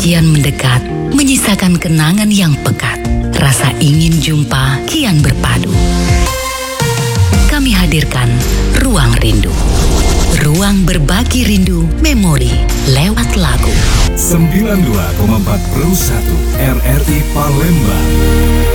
kian mendekat, menyisakan kenangan yang pekat. Rasa ingin jumpa kian berpadu. Kami hadirkan Ruang Rindu. Ruang berbagi rindu memori lewat lagu. 92,4 Pro 1 RRI Palembang.